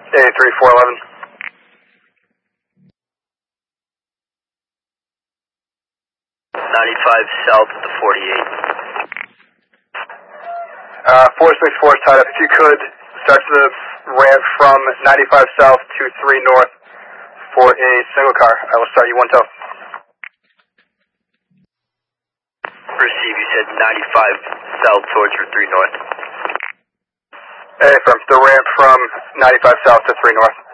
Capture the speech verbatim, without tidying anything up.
eighty-three four eleven. ninety-five south of the forty-eight. Uh, four six four is tied up. If you could, start the ramp from ninety-five south to three north for a single car. I will start you one tow. Receive, you said ninety-five south towards your three north. Hey, from the ramp from ninety-five south to three north.